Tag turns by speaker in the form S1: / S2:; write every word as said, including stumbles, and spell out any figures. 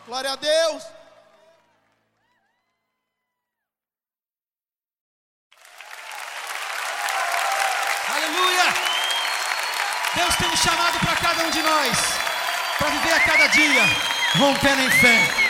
S1: Glória a Deus.
S2: Aleluia! Deus tem um chamado para cada um de nós, para viver a cada dia, rompendo em fé.